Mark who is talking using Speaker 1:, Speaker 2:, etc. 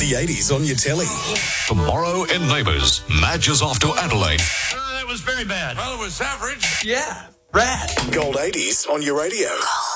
Speaker 1: The 80s on your telly.
Speaker 2: Tomorrow in Neighbours, Madge is off to Adelaide.
Speaker 3: That was very bad.
Speaker 4: Well, it was average.
Speaker 3: Yeah, rad.
Speaker 1: Gold 80s on your radio.